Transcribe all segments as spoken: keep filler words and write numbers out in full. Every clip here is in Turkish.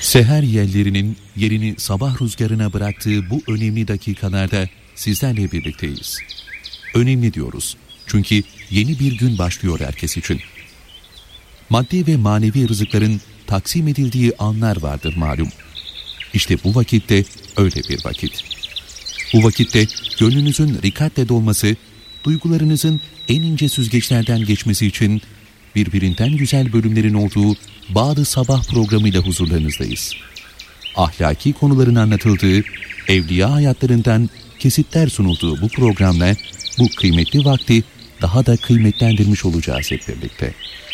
Seher yellerinin yerini sabah rüzgarına bıraktığı bu önemli dakikalarda sizlerle birlikteyiz. Önemli diyoruz çünkü yeni bir gün başlıyor herkes için. Maddi ve manevi rızıkların taksim edildiği anlar vardır malum. İşte bu vakitte öyle bir vakit. Bu vakitte gönlünüzün rikatle dolması, duygularınızın en ince süzgeçlerden geçmesi için birbirinden güzel bölümlerin olduğu Bağ-ı Sabah programıyla huzurlarınızdayız. Ahlaki konuların anlatıldığı, evliya hayatlarından kesitler sunulduğu bu programla bu kıymetli vakti daha da kıymetlendirmiş olacağız hep birlikte.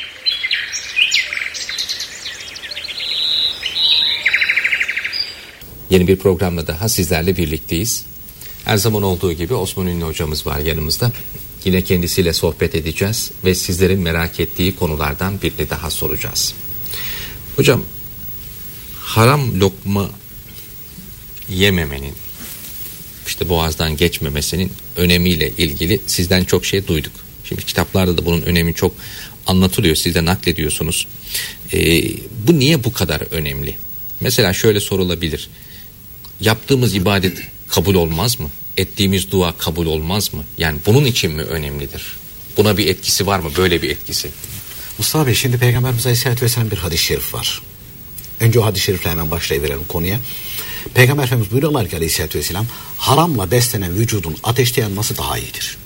Yeni bir programla daha sizlerle birlikteyiz. Her zaman olduğu gibi Osman Ünlü hocamız var yanımızda. Yine kendisiyle sohbet edeceğiz ve sizlerin merak ettiği konulardan birini daha soracağız. Hocam, haram lokma yememenin, işte boğazdan geçmemesinin önemiyle ilgili sizden çok şey duyduk. Şimdi kitaplarda da bunun önemi çok anlatılıyor, siz de naklediyorsunuz. Ee, bu niye bu kadar önemli? Mesela şöyle sorulabilir. Yaptığımız ibadet kabul olmaz mı? Ettiğimiz dua kabul olmaz mı? Yani bunun için mi önemlidir? Buna bir etkisi var mı? Böyle bir etkisi. Mustafa Bey, şimdi Peygamberimiz Aleyhisselatü Vesselam bir hadis-i şerif var. Önce o hadis-i şerifle hemen başlayıverelim konuya. Peygamber Efendimiz buyuruyorlar ki Aleyhisselatü Vesselam, haramla beslenen vücudun ateşte yanması daha iyidir.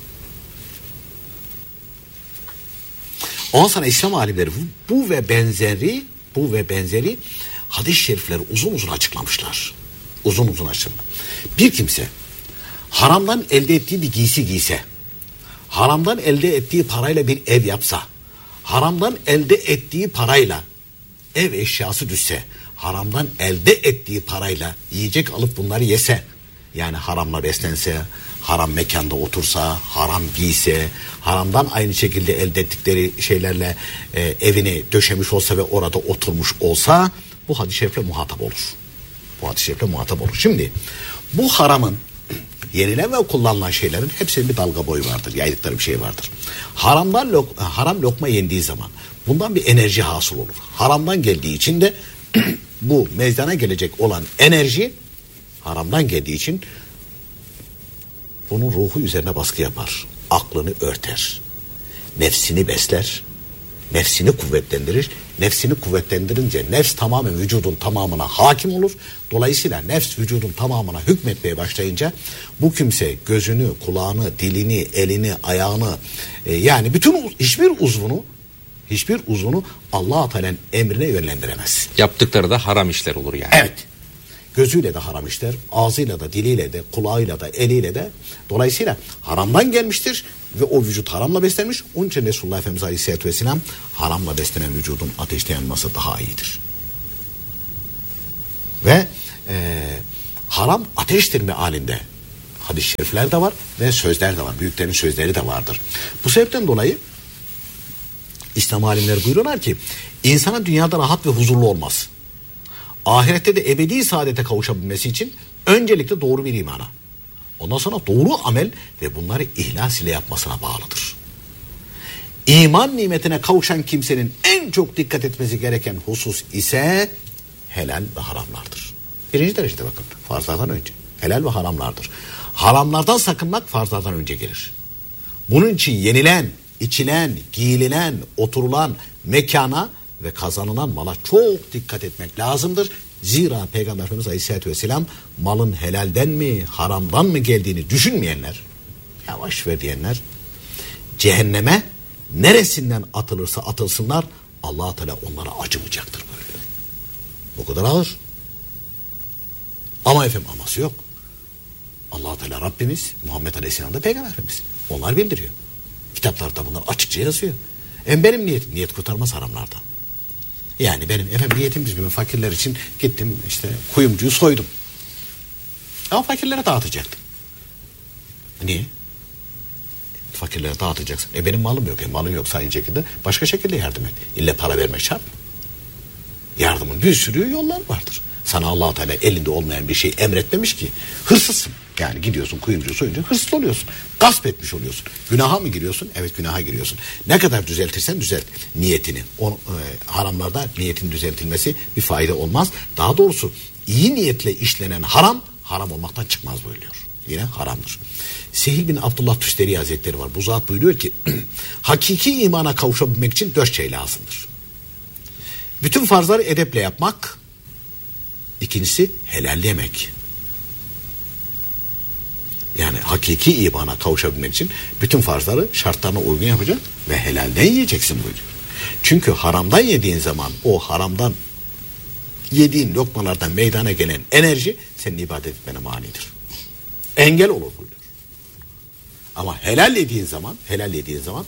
Ondan sonra İslam alimleri bu ve benzeri bu ve benzeri hadis-i şerifleri uzun uzun açıklamışlar. Uzun uzun açıklamışlar. Bir kimse haramdan elde ettiği bir giysi giyse, haramdan elde ettiği parayla bir ev yapsa, haramdan elde ettiği parayla ev eşyası düşse, haramdan elde ettiği parayla yiyecek alıp bunları yese, yani haramla beslense, haram mekanda otursa, haram giyse, haramdan aynı şekilde elde ettikleri şeylerle e, evini döşemiş olsa ve orada oturmuş olsa, bu hadis-i şerifle muhatap olur. Bu hadis-i şerifle muhatap olur. Şimdi bu haramın, yenilen ve kullanılan şeylerin hepsinin bir dalga boyu vardır. Yaydıkları bir şey vardır. Haramdan lok, haram lokma yendiği zaman bundan bir enerji hasıl olur. Haramdan geldiği için de bu meydana gelecek olan enerji haramdan geldiği için bunun ruhu üzerine baskı yapar. Aklını örter. Nefsini besler. Nefsini kuvvetlendirir. Nefsini kuvvetlendirince nefs tamamen vücudun tamamına hakim olur. Dolayısıyla nefs vücudun tamamına hükmetmeye başlayınca bu kimse gözünü, kulağını, dilini, elini, ayağını e, yani bütün hiçbir uzvunu hiçbir uzvunu Allah-u Teala'nın emrine yönlendiremez. Yaptıkları da haram işler olur yani. Evet. Gözüyle de haram işler, ağzıyla da, diliyle de, kulağıyla da, eliyle de. Dolayısıyla haramdan gelmiştir ve o vücut haramla beslenmiş. Onun için Resulullah Efendimiz Aleyhisselatü Vesselam haramla beslenen vücudun ateşte yanması daha iyidir. Ve e, haram ateştir mealinde hadis-i şerifler de var ve sözler de var. Büyüklerin sözleri de vardır. Bu sebepten dolayı İslam alimleri buyuruyorlar ki insana dünyada rahat ve huzurlu olmaz. Ahirette de ebedi saadete kavuşabilmesi için öncelikle doğru bir imana, ondan sonra doğru amel ve bunları ihlas ile yapmasına bağlıdır. İman nimetine kavuşan kimsenin en çok dikkat etmesi gereken husus ise helal ve haramlardır. Birinci derecede bakın, farzlardan önce. Helal ve haramlardır. Haramlardan sakınmak farzlardan önce gelir. Bunun için yenilen, içilen, giyililen, oturulan mekana ve kazanılan mala çok dikkat etmek lazımdır. Zira Peygamber Efendimiz Aleyhisselatü Vesselam malın helalden mi, haramdan mı geldiğini düşünmeyenler, yavaş ver diyenler, cehenneme neresinden atılırsa atılsınlar Allah-u Teala onlara acımayacaktır böyle. O kadar ağır. Ama efendim aması yok. Allah-u Teala Rabbimiz, Muhammed Aleyhisselam da Peygamber Efendimiz. Onlar bildiriyor. Kitaplarda bunlar açıkça yazıyor. Hem benim niyet, niyet kurtarmaz haramlardan. Yani benim efendim niyetim biz gibi fakirler için gittim işte kuyumcuyu soydum. Ama fakirlere dağıtacaktım. Niye? Fakirlere dağıtacaksın. E benim malım yok. E malım yok aynı şekilde. Başka şekilde yardım et. İlle para vermek şart mı? Yardımın bir sürü yollar vardır. Sana Allah-u Teala elinde olmayan bir şey emretmemiş ki. Hırsızsın. Yani gidiyorsun kuyumcu soyuncu hırsız oluyorsun. Gasp etmiş oluyorsun. Günaha mı giriyorsun? Evet, günaha giriyorsun. Ne kadar düzeltirsen düzelt niyetini. O, e, haramlarda niyetin düzeltilmesi bir fayda olmaz. Daha doğrusu iyi niyetle işlenen haram, haram olmaktan çıkmaz buyuruyor. Yine haramdır. Sehil bin Abdullah Tüsteri Hazretleri var. Bu zat buyuruyor ki hakiki imana kavuşabilmek için dört şey lazımdır. Bütün farzları edeple yapmak. İkincisi helallemek. Yani hakiki imana kavuşabilmek için bütün farzları şartlarına uygun yapacaksın ve helalden yiyeceksin buyuruyor. Çünkü haramdan yediğin zaman o haramdan yediğin lokmalardan meydana gelen enerji senin ibadet etmene manidir. Engel olur buyuruyor. Ama helal yediğin zaman, helal yediğin zaman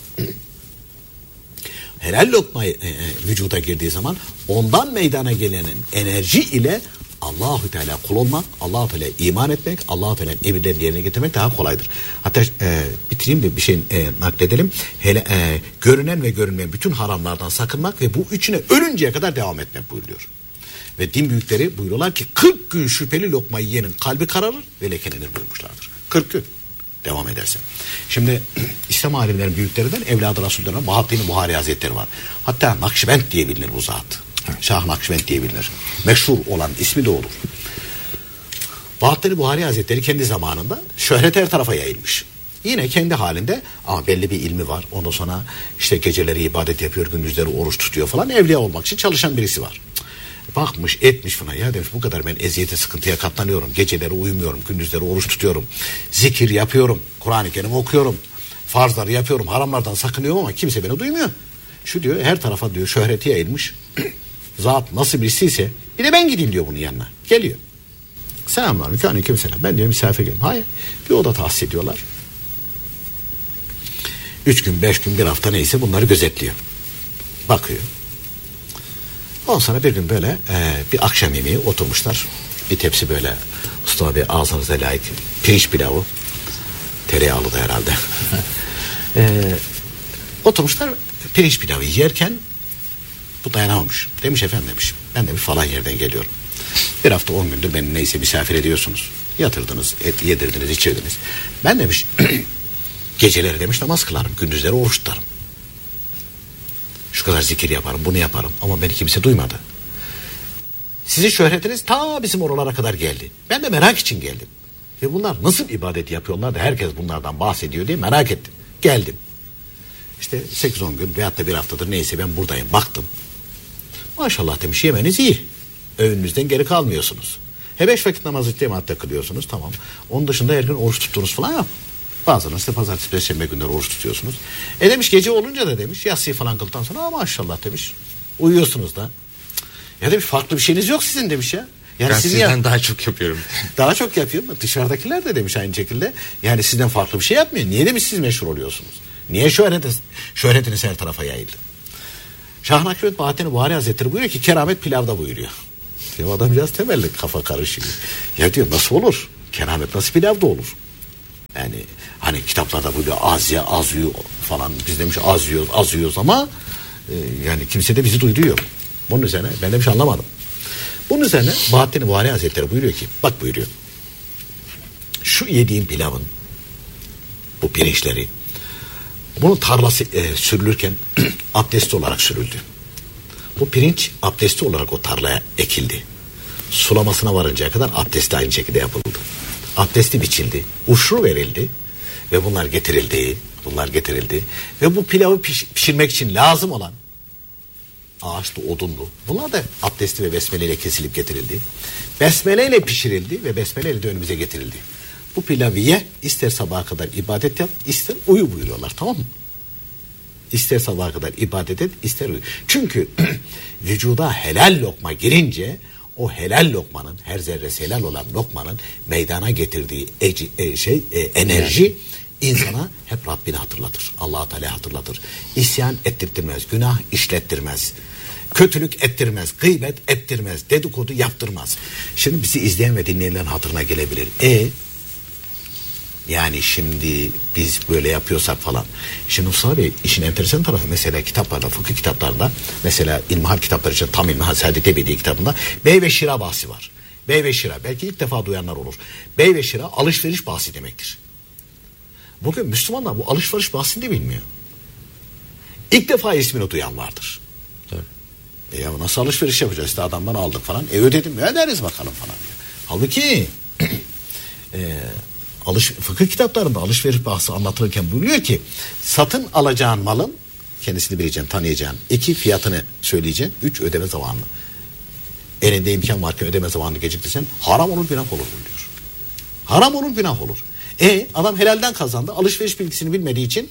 helal lokma e, e, vücuda girdiği zaman ondan meydana gelenin enerji ile Allah-u Teala kul olmak, Allah-u Teala iman etmek, Allah-u Teala'nın emirlerini yerine getirmek daha kolaydır. Hatta e, bitireyim de bir şey e, nakledelim. Hele, e, görünen ve görünmeyen bütün haramlardan sakınmak ve bu üçüne ölünceye kadar devam etmek buyuruyor. Ve din büyükleri buyuruyorlar ki kırk gün şüpheli lokmayı yiyenin kalbi kararır ve lekelenir buyurmuşlardır. kırk gün devam edersen. Şimdi İslam alimlerin büyüklerinden evladı Resul'den Bahattin Buhari Hazretleri var. Hatta Nakşibend diye bilinir bu zat. Şah Nakşibend diye bilinir. Meşhur olan ismi de olur. Bahattin Buhari Hazretleri kendi zamanında şöhret her tarafa yayılmış. Yine kendi halinde ama belli bir ilmi var. Ondan sonra işte geceleri ibadet yapıyor, gündüzleri oruç tutuyor falan. Evliya olmak için çalışan birisi var. Bakmış etmiş falan, ya demiş bu kadar ben eziyete sıkıntıya katlanıyorum. Geceleri uyumuyorum, gündüzleri oruç tutuyorum. Zikir yapıyorum, Kur'an-ı Kerim okuyorum. Farzları yapıyorum, haramlardan sakınıyorum ama kimse beni duymuyor. Şu diyor her tarafa diyor şöhreti yayılmış. Zat nasıl birisiyse bir de ben gideyim diyor bunun yanına. Geliyor. Selamünaleyküm, aleykümselam. Ben diyor misafir geldim. Hayır. Bir oda tahsis ediyorlar. Üç gün, beş gün, bir hafta neyse bunları gözetliyor. Bakıyor. Ondan sonra bir gün böyle e, bir akşam yemeği oturmuşlar. Bir tepsi böyle Mustafa Bey ağzınıza layık pirinç pilavı. Tereyağlı da herhalde. e, oturmuşlar pirinç pilavı yerken bu dayanamamış. Demiş efendim demiş. Ben demiş falan yerden geliyorum. Bir hafta on gündür beni neyse misafir ediyorsunuz. Yatırdınız, et, yedirdiniz, içirdiniz. Ben demiş geceleri demiş namaz kılarım. Gündüzleri oruç tutarım. Şu kadar zikir yaparım, bunu yaparım. Ama beni kimse duymadı. Sizin şöhretiniz ta bizim oralara kadar geldi. Ben de merak için geldim. Ve bunlar nasıl ibadet yapıyorlar da herkes bunlardan bahsediyor diye merak ettim. Geldim. İşte sekiz on gün veyahut da bir haftadır neyse ben buradayım. Baktım. Maşallah demiş yemeniz iyi. Öğününüzden geri kalmıyorsunuz. He beş vakit namazı cemaatle kılıyorsunuz, tamam. Onun dışında her gün oruç tuttuğunuz falan yok. Bazılarınız işte pazartesi, perşembe günleri oruç tutuyorsunuz. E demiş gece olunca da demiş yatsıyı falan kıldıktan sonra maşallah demiş. Uyuyorsunuz da. Ya demiş farklı bir şeyiniz yok sizin demiş ya. Yani ben sizin sizden ya, daha çok yapıyorum. Daha çok yapıyorum. Dışarıdakiler de demiş aynı şekilde. Yani sizden farklı bir şey yapmıyor. Niye demiş siz meşhur oluyorsunuz? Niye şöhretiniz, şöhretiniz her tarafa yayıldı? Şah Nakşibend Bahattin Buhari Hazretleri buyuruyor ki keramet pilavda buyuruyor. Ya adam biraz temelli kafa karışıyor. Ya diyor nasıl olur? Keramet nasıl pilavda olur? Yani hani kitaplarda böyle az ya az yiyor falan. Biz demiş az yiyoruz az yiyoruz ama e, yani kimse de bizi duyduğu yok. Bunun üzerine ben demiş anlamadım. Bunun üzerine Bahattin Buhari Hazretleri buyuruyor ki bak buyuruyor. Şu yediğim pilavın bu pirinçleri bunun tarlası e, sürülürken abdesti olarak sürüldü. Bu pirinç abdesti olarak o tarlaya ekildi. Sulamasına varıncaya kadar abdesti aynı şekilde yapıldı. Abdesti biçildi, uşru verildi ve bunlar getirildi, bunlar getirildi ve bu pilavı piş, pişirmek için lazım olan ağaçlı, odunlu. Bunlar da abdesti ve besmeleyle kesilip getirildi. Besmeleyle pişirildi ve besmeleyle de önümüze getirildi. Bu pilavı ye, ister sabaha kadar ibadet yap, ister uyu buyuruyorlar, tamam mı? İster sabaha kadar ibadet et, ister uyu. Çünkü vücuda helal lokma girince o helal lokmanın, her zerresi helal olan lokmanın meydana getirdiği eci, e, şey e, enerji insana hep Rabbini hatırlatır. Allah-u Teala hatırlatır. İsyan ettirtmez, günah işlettirmez. Kötülük ettirmez, gıybet ettirmez, dedikodu yaptırmaz. Şimdi bizi izleyen ve dinleyenlerin hatırına gelebilir. E yani şimdi biz böyle yapıyorsak falan. Şimdi Mustafa Bey işin enteresan tarafı mesela kitaplarda, fıkıh kitaplarında mesela İlmihal kitapları için tam İlmihal Saadet Ebedi kitabında bey ve şira bahsi var. Bey ve şira, belki ilk defa duyanlar olur. Bey ve şira alışveriş bahsi demektir. Bugün Müslümanlar bu alışveriş bahsini de bilmiyor. İlk defa ismini duyan vardır. E ya nasıl alışveriş yapacağız? İşte adamdan aldık falan. E ödedim mi? Öderiz bakalım falan diyor. Halbuki e, alış, fıkıh kitaplarında alışveriş bahsi anlatılırken buyuruyor ki satın alacağın malın kendisini bileceksin, tanıyacaksın. İki, fiyatını söyleyeceksin. Üç, ödeme zamanını. Elinde imkan varken ödeme zamanını geciktirsen haram olur, günah olur diyor. Haram olur, günah olur. E adam helalden kazandı. Alışveriş bilgisini bilmediği için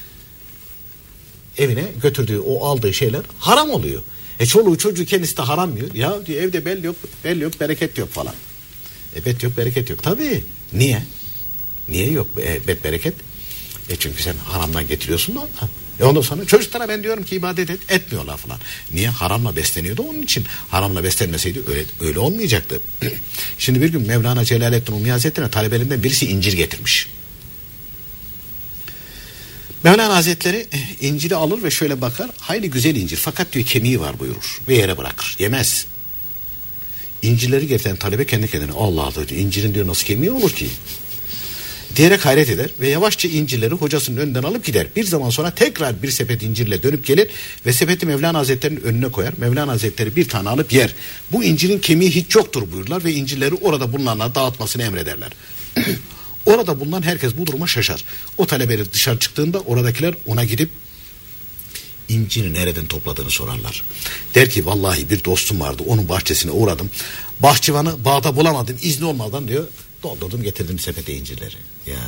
evine götürdüğü o aldığı şeyler haram oluyor. E çoluğu çocuğu kendisi de haram yiyor. Ya diyor evde belli yok, belli yok, bereket yok falan. E bet yok, bereket yok. Tabii. Niye? Niye yok e, bet bereket? E çünkü sen haramdan getiriyorsun da ondan. E ondan sonra çocuklara ben diyorum ki ibadet et, etmiyorlar falan. Niye? Haramla besleniyordu onun için. Haramla beslenmeseydi öyle, öyle olmayacaktı. Şimdi bir gün Mevlana Celaleddin Rumi Hazretleri'ne talebelerinden birisi incir getirmiş. Mevlana Hazretleri inciri alır ve şöyle bakar. Hayli güzel incir fakat diyor kemiği var buyurur. Ve yere bırakır. Yemez. İncirleri getiren talebe kendi kendine Allah Allah diyor. İncirin diyor nasıl kemiği olur ki? Diyerek hayret eder ve yavaşça incirleri hocasının önünden alıp gider. Bir zaman sonra tekrar bir sepet incirle dönüp gelir ve sepeti Mevlana Hazretleri'nin önüne koyar. Mevlana Hazretleri bir tane alıp yer. Bu incirin kemiği hiç yoktur buyururlar ve incirleri orada bulunanlara dağıtmasını emrederler. Orada bulunan herkes bu duruma şaşar. O talebeler dışarı çıktığında oradakiler ona gidip inciri nereden topladığını sorarlar. Der ki vallahi bir dostum vardı, onun bahçesine uğradım. Bahçıvanı bağda bulamadım, izni olmadan diyor doldurdum getirdim sepete incirleri. Ya.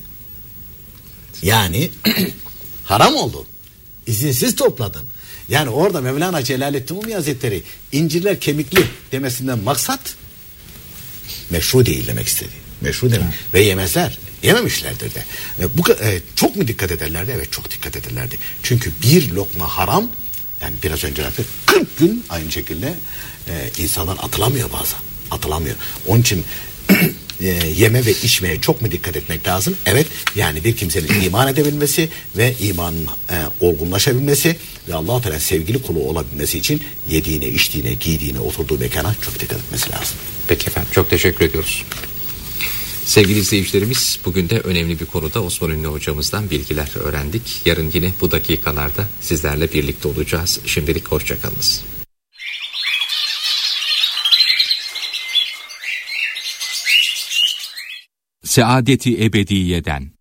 Yani haram oldu. İzinsiz topladın. Yani orada Mevlana Celaleddin Rumi Hazretleri incirler kemikli demesinden maksat meşru değil demek istedi. Meşru demek. Ve yemezler. Yememişlerdir de. E, bu e, çok mu dikkat ederlerdi? Evet çok dikkat ederlerdi. Çünkü bir lokma haram yani biraz önce artık kırk gün aynı şekilde e, insanlar atılamıyor bazen. Atılamıyor. Onun için e, yeme ve içmeye çok mu dikkat etmek lazım? Evet. Yani bir kimsenin iman edebilmesi ve imanın e, olgunlaşabilmesi ve Allah-u Teala sevgili kulu olabilmesi için yediğine, içtiğine, giydiğine, oturduğu mekana çok dikkat etmesi lazım. Peki efendim. Çok teşekkür ediyoruz. Sevgili izleyicilerimiz, bugün de önemli bir konuda Osman Ünlü hocamızdan bilgiler öğrendik. Yarın yine bu dakikalarda sizlerle birlikte olacağız. Şimdilik hoşçakalınız. Saadeti ebediyeden.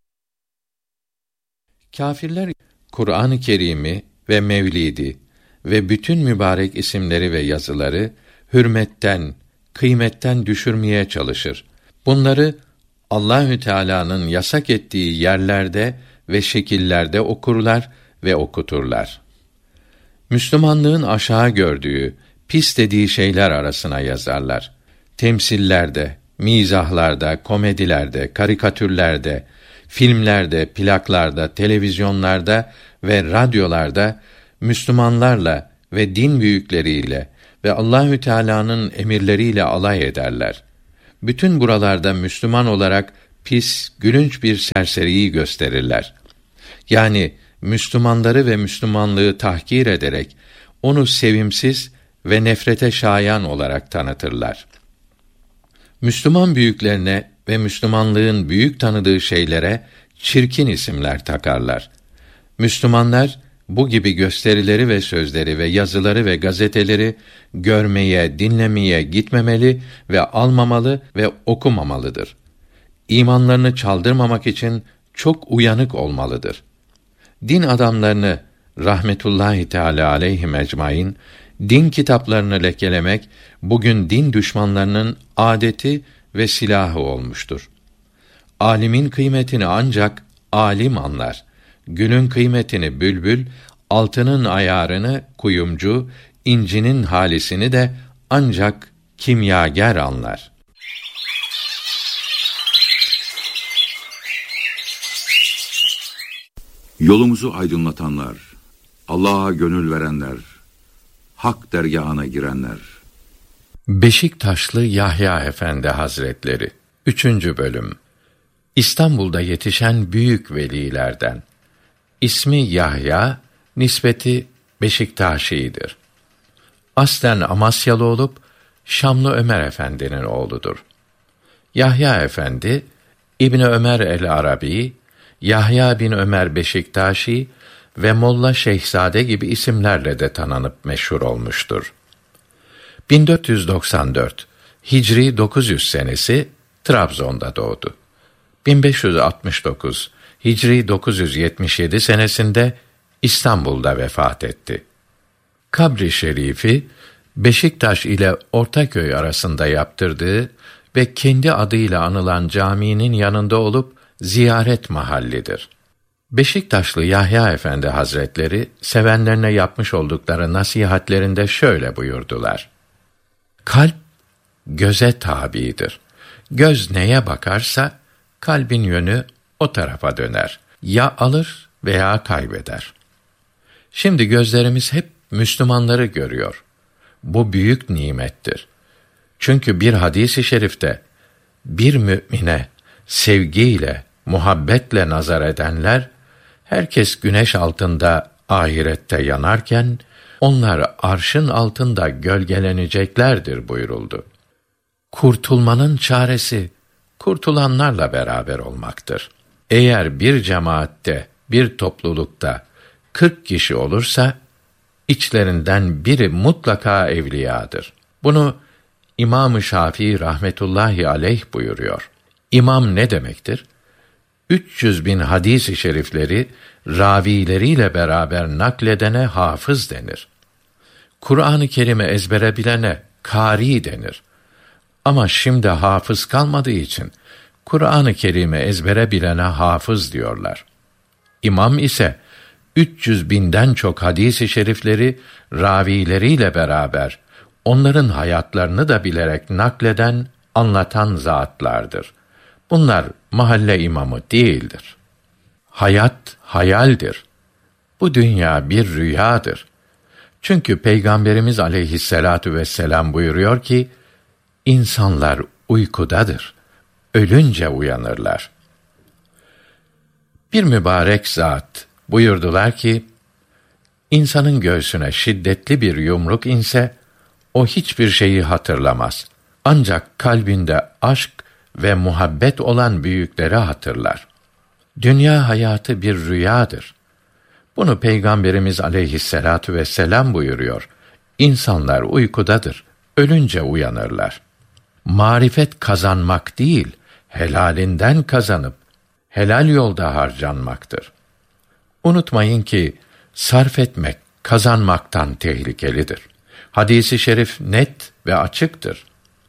Kafirler Kur'an-ı Kerim'i ve Mevlid'i ve bütün mübarek isimleri ve yazıları hürmetten, kıymetten düşürmeye çalışır. Bunları Allahü Teala'nın yasak ettiği yerlerde ve şekillerde okurlar ve okuturlar. Müslümanlığın aşağı gördüğü, pis dediği şeyler arasına yazarlar. Temsillerde, mizahlarda, komedilerde, karikatürlerde, filmlerde, plaklarda, televizyonlarda ve radyolarda Müslümanlarla ve din büyükleriyle ve Allahü Teala'nın emirleriyle alay ederler. Bütün buralarda Müslüman olarak pis, gülünç bir serseriyi gösterirler. Yani Müslümanları ve Müslümanlığı tahkir ederek onu sevimsiz ve nefrete şayan olarak tanıtırlar. Müslüman büyüklerine ve Müslümanlığın büyük tanıdığı şeylere çirkin isimler takarlar. Müslümanlar bu gibi gösterileri ve sözleri ve yazıları ve gazeteleri görmeye, dinlemeye gitmemeli ve almamalı ve okumamalıdır. İmanlarını çaldırmamak için çok uyanık olmalıdır. Din adamlarını rahmetullahi teâlâ aleyhim ecmaîn din kitaplarını lekelemek bugün din düşmanlarının adeti ve silahı olmuştur. Alimin kıymetini ancak alim anlar. Gülün kıymetini bülbül, altının ayarını kuyumcu, incinin halisini de ancak kimyager anlar. Yolumuzu aydınlatanlar, Allah'a gönül verenler, hak dergâhına girenler. Beşiktaşlı Yahya Efendi Hazretleri üçüncü bölüm. İstanbul'da yetişen büyük velilerden. İsmi Yahya, nispeti Beşiktaşi'dir. Aslen Amasyalı olup Şamlı Ömer Efendi'nin oğludur. Yahya Efendi, İbni Ömer el-Arabi, Yahya bin Ömer Beşiktaşi ve Molla Şehzade gibi isimlerle de tanınıp meşhur olmuştur. bin dört yüz doksan dört Hicri dokuz yüz senesi Trabzon'da doğdu. bin beş yüz altmış dokuz Hicri dokuz yüz yetmiş yedi senesinde İstanbul'da vefat etti. Kabri şerifi Beşiktaş ile Ortaköy arasında yaptırdığı ve kendi adıyla anılan caminin yanında olup ziyaret mahallidir. Beşiktaşlı Yahya Efendi Hazretleri sevenlerine yapmış oldukları nasihatlerinde şöyle buyurdular: Kalp göze tabidir. Göz neye bakarsa kalbin yönü o tarafa döner. Ya alır veya kaybeder. Şimdi gözlerimiz hep Müslümanları görüyor. Bu büyük nimettir. Çünkü bir hadis-i şerifte bir mümine sevgiyle, muhabbetle nazar edenler, herkes güneş altında ahirette yanarken, onlar arşın altında gölgeleneceklerdir buyuruldu. Kurtulmanın çaresi, kurtulanlarla beraber olmaktır. Eğer bir cemaatte, bir toplulukta kırk kişi olursa, içlerinden biri mutlaka evliyadır. Bunu İmam-ı Şafii rahmetullahi aleyh buyuruyor. İmam ne demektir? üç yüz bin hadis-i şerifleri ravileriyle beraber nakledene hafız denir. Kur'an-ı Kerim'i ezbere bilene kâri denir. Ama şimdi hafız kalmadığı için Kur'an-ı Kerim'i ezbere bilene hafız diyorlar. İmam ise üç yüz binden çok hadis-i şerifleri ravileriyle beraber onların hayatlarını da bilerek nakleden, anlatan zatlardır. Bunlar mahalle imamı değildir. Hayat hayaldir. Bu dünya bir rüyadır. Çünkü Peygamberimiz aleyhisselatu vesselam buyuruyor ki, insanlar uykudadır. Ölünce uyanırlar. Bir mübarek zat buyurdular ki, insanın göğsüne şiddetli bir yumruk inse, o hiçbir şeyi hatırlamaz. Ancak kalbinde aşk ve muhabbet olan büyükleri hatırlar. Dünya hayatı bir rüyadır. Bunu Peygamberimiz aleyhisselatu vesselam buyuruyor. İnsanlar uykudadır, ölünce uyanırlar. Marifet kazanmak değil, helalinden kazanıp, helal yolda harcanmaktır. Unutmayın ki, sarf etmek, kazanmaktan tehlikelidir. Hadis-i şerif net ve açıktır.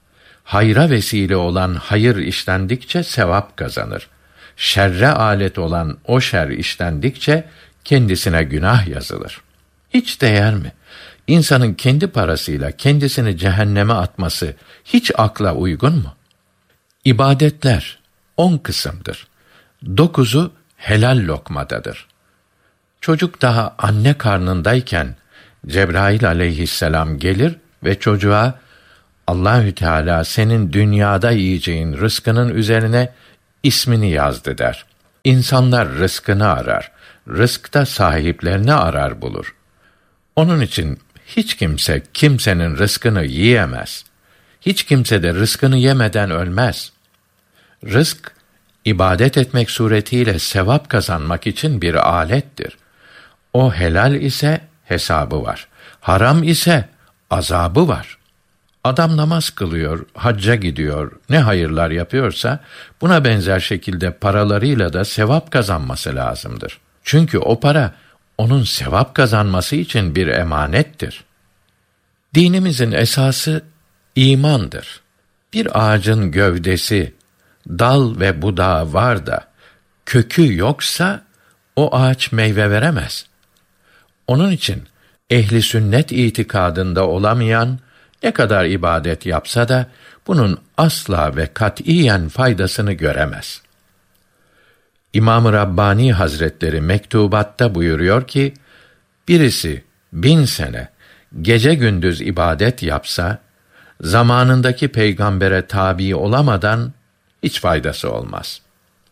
Hayra vesile olan hayır işlendikçe sevap kazanır. Şerre alet olan o şer işlendikçe kendisine günah yazılır. Hiç değer mi? İnsanın kendi parasıyla kendisini cehenneme atması hiç akla uygun mu? İbadetler on kısımdır. Dokuzu helal lokmadadır. Çocuk daha anne karnındayken Cebrail aleyhisselam gelir ve çocuğa Allahü Teala senin dünyada yiyeceğin rızkının üzerine ismini yazdı der. İnsanlar rızkını arar, rızkta sahiplerini arar bulur. Onun için hiç kimse kimsenin rızkını yiyemez. Hiç kimse de rızkını yemeden ölmez. Rızk, ibadet etmek suretiyle sevap kazanmak için bir alettir. O helal ise hesabı var. Haram ise azabı var. Adam namaz kılıyor, hacca gidiyor, ne hayırlar yapıyorsa, buna benzer şekilde paralarıyla da sevap kazanması lazımdır. Çünkü o para, onun sevap kazanması için bir emanettir. Dinimizin esası imandır. Bir ağacın gövdesi, dal ve budağı var da, kökü yoksa, o ağaç meyve veremez. Onun için, ehli sünnet itikadında olamayan, ne kadar ibadet yapsa da, bunun asla ve katiyen faydasını göremez. İmam-ı Rabbani Hazretleri mektubatta buyuruyor ki, birisi bin sene gece gündüz ibadet yapsa, zamanındaki peygambere tabi olamadan hiç faydası olmaz.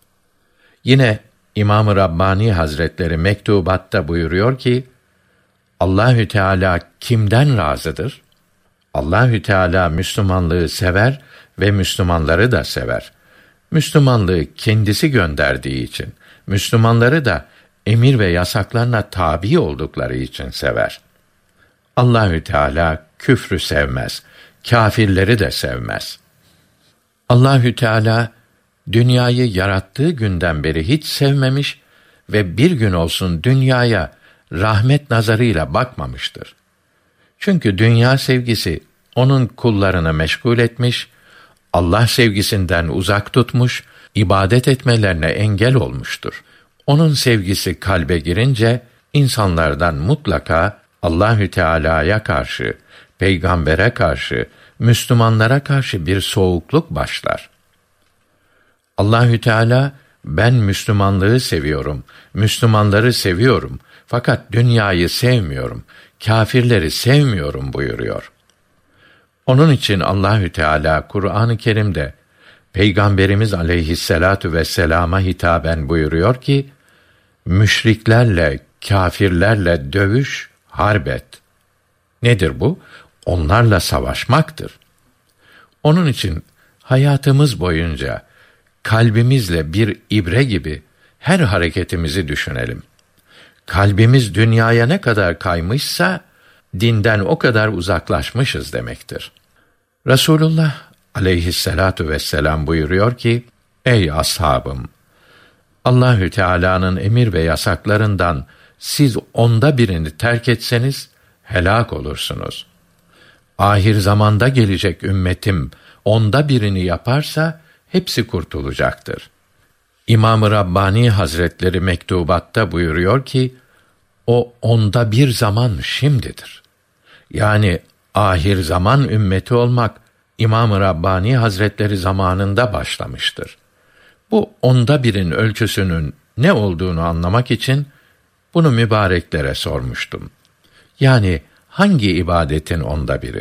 Yine İmam-ı Rabbani Hazretleri mektubatta buyuruyor ki, Allahü Teala kimden razıdır? Allahü Teala Müslümanlığı sever ve Müslümanları da sever. Müslümanlığı kendisi gönderdiği için, Müslümanları da emir ve yasaklarına tabi oldukları için sever. Allahü Teala küfrü sevmez, kâfirleri de sevmez. Allahü Teala dünyayı yarattığı günden beri hiç sevmemiş ve bir gün olsun dünyaya rahmet nazarıyla bakmamıştır. Çünkü dünya sevgisi onun kullarını meşgul etmiş, Allah sevgisinden uzak tutmuş, ibadet etmelerine engel olmuştur. Onun sevgisi kalbe girince insanlardan mutlaka Allahü Teala'ya karşı, peygambere karşı, Müslümanlara karşı bir soğukluk başlar. Allahü Teala ben Müslümanlığı seviyorum, Müslümanları seviyorum fakat dünyayı sevmiyorum, kâfirleri sevmiyorum buyuruyor. Onun için Allahü Teala Kur'an-ı Kerim'de Peygamberimiz aleyhisselatu vesselama hitaben buyuruyor ki, müşriklerle, kâfirlerle dövüş, harp et. Nedir bu? Onlarla savaşmaktır. Onun için hayatımız boyunca kalbimizle bir ibre gibi her hareketimizi düşünelim. Kalbimiz dünyaya ne kadar kaymışsa, dinden o kadar uzaklaşmışız demektir. Resulullah aleyhisselatu vesselam buyuruyor ki, ey ashabım! Allahü Teala'nın emir ve yasaklarından siz onda birini terk etseniz helak olursunuz. Ahir zamanda gelecek ümmetim onda birini yaparsa hepsi kurtulacaktır. İmam-ı Rabbani Hazretleri mektubatta buyuruyor ki, o onda bir zaman şimdidir. Yani ahir zaman ümmeti olmak İmam-ı Rabbani Hazretleri zamanında başlamıştır. Bu onda birin ölçüsünün ne olduğunu anlamak için bunu mübareklere sormuştum. Yani hangi ibadetin onda biri?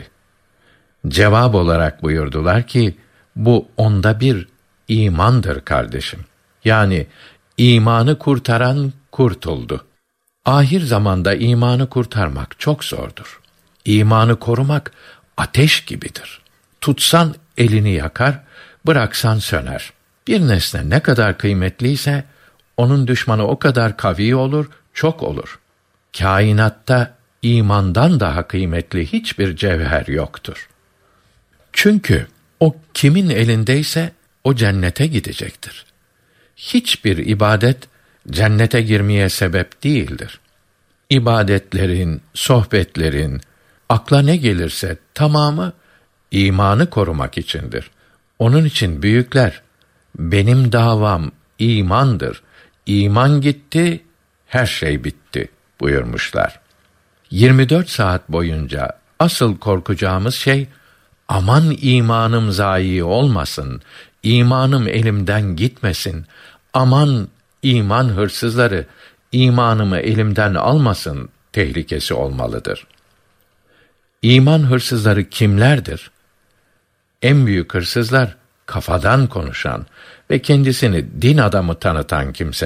Cevap olarak buyurdular ki, bu onda bir imandır kardeşim. Yani imanı kurtaran kurtuldu. Ahir zamanda imanı kurtarmak çok zordur. İmanı korumak ateş gibidir. Tutsan elini yakar, bıraksan söner. Bir nesne ne kadar kıymetliyse, onun düşmanı o kadar kavi olur, çok olur. Kainatta imandan daha kıymetli hiçbir cevher yoktur. Çünkü o kimin elindeyse o cennete gidecektir. Hiçbir ibadet cennete girmeye sebep değildir. İbadetlerin, sohbetlerin, akla ne gelirse tamamı imanı korumak içindir. Onun için büyükler, benim davam imandır. İman gitti, her şey bitti buyurmuşlar. yirmi dört saat boyunca asıl korkacağımız şey, aman imanım zayi olmasın, imanım elimden gitmesin, aman iman hırsızları imanımı elimden almasın tehlikesi olmalıdır. İman hırsızları kimlerdir? En büyük hırsızlar, kafadan konuşan ve kendisini din adamı tanıtan kimseler.